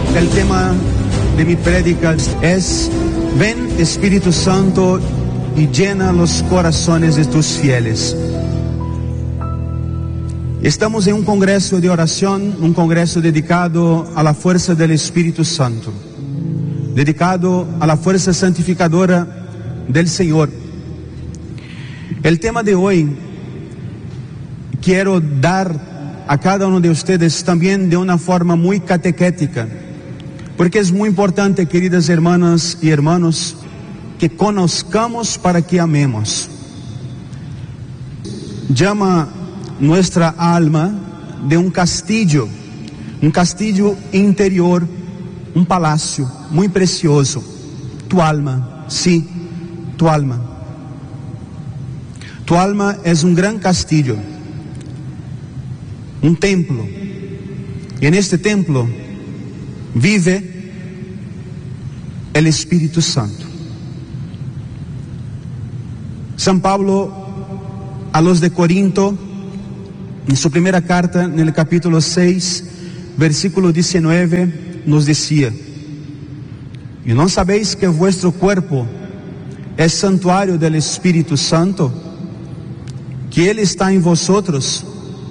El tema de mi prédica es: ven Espíritu Santo y llena los corazones de tus fieles. Estamos en un congreso de oración, un congreso dedicado a la fuerza del Espíritu Santo, dedicado a la fuerza santificadora del Señor. El tema de hoy quiero dar a cada uno de ustedes también de una forma muy catequética, porque es muy importante, queridas hermanas y hermanos, que conozcamos para que amemos. Llama nuestra alma de un castillo interior, un palacio muy precioso. Tu alma, sí, tu alma. Tu alma es un gran castillo, un templo, y en este templo vive el Espíritu Santo. San Pablo a los de Corinto, en su primera carta, en el capítulo 6, versículo 19, nos decía: ¿y no sabéis que vuestro cuerpo es santuario del Espíritu Santo, que Él está en vosotros?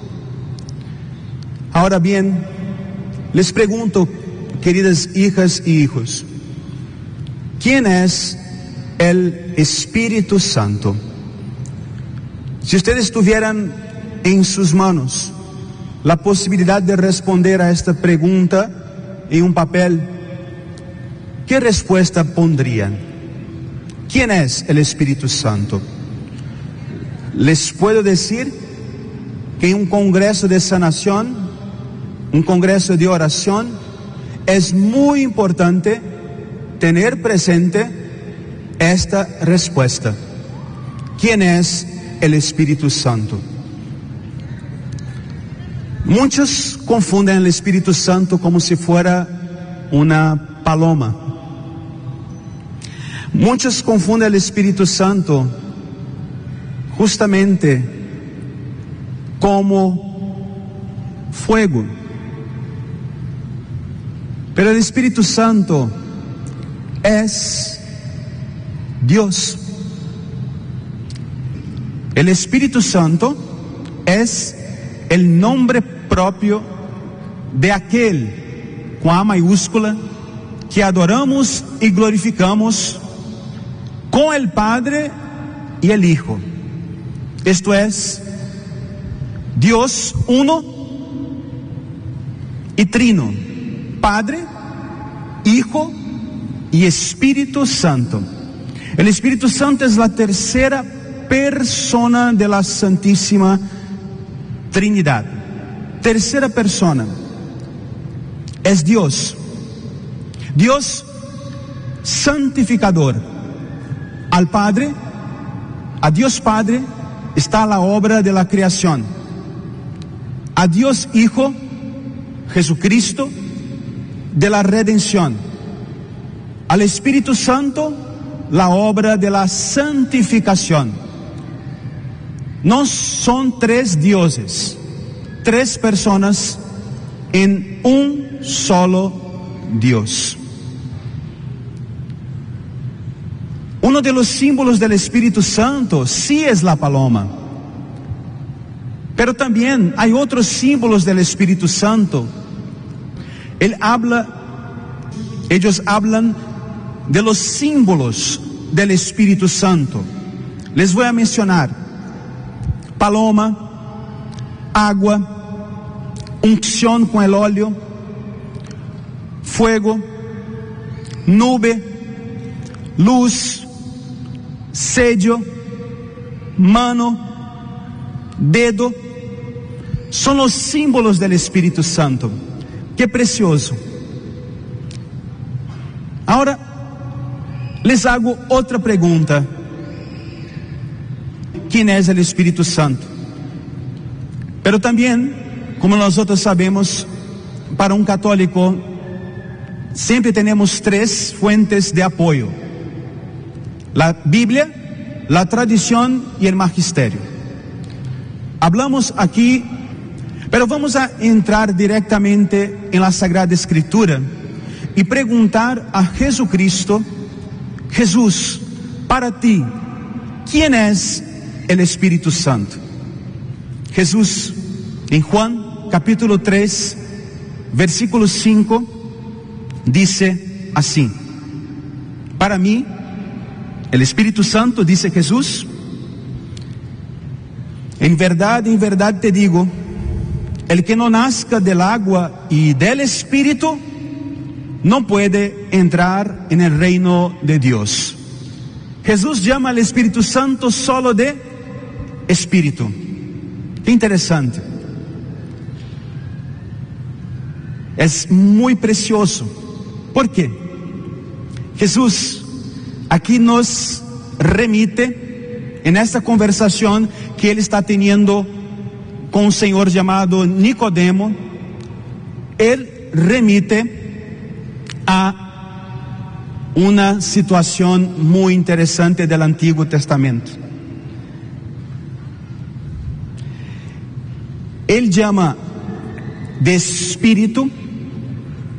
Ahora bien, les pregunto, queridas hijas y hijos, ¿quién es el Espíritu Santo? Si ustedes tuvieran en sus manos la posibilidad de responder a esta pregunta en un papel, ¿qué respuesta pondrían? ¿Quién es el Espíritu Santo? Les puedo decir que en un congreso de sanación, un congreso de oración, es muy importante tener presente esta respuesta. ¿Quién es el Espíritu Santo? Muchos confunden el Espíritu Santo como si fuera una paloma. Muchos confunden el Espíritu Santo justamente como fuego. Pero el Espíritu Santo es Dios. El Espíritu Santo es el nombre propio de aquel, con A mayúscula, que adoramos y glorificamos con el Padre y el Hijo. Esto es Dios uno y trino, Padre, Hijo y Espíritu Santo. El Espíritu Santo es la tercera persona de la Santísima Trinidad. Tercera persona. Es Dios. Dios santificador. Al Padre, a Dios Padre, está la obra de la creación. A Dios Hijo, Jesucristo, de la redención. Al Espíritu Santo, la obra de la santificación. No son tres dioses, tres personas en un solo Dios. Uno de los símbolos del Espíritu Santo sí es la paloma, pero también hay otros símbolos del Espíritu Santo. Ellos hablan de los símbolos del Espíritu Santo. Les voy a mencionar: paloma, agua, unción con el óleo, fuego, nube, luz, sello, mano, dedo. Son los símbolos del Espíritu Santo. Qué precioso. Ahora les hago otra pregunta: ¿quién es el Espíritu Santo? Pero también, como nosotros sabemos, para un católico siempre tenemos tres fuentes de apoyo: la Biblia, la tradición y el magisterio. Hablamos aquí, pero vamos a entrar directamente en la Sagrada Escritura, y preguntar a Jesucristo: Jesús, para ti, ¿quién es el Espíritu Santo? Jesús, en Juan capítulo 3, versículo 5, dice así: para mí, el Espíritu Santo, dice Jesús, en verdad te digo, el que no nazca del agua y del Espíritu no puede entrar en el reino de Dios. Jesús llama al Espíritu Santo solo de Espíritu. Qué interesante. Es muy precioso. ¿Por qué? Jesús aquí nos remite en esta conversación que él está teniendo con un señor llamado Nicodemo. Él remite a una situación muy interesante del Antiguo Testamento. Él llama de espíritu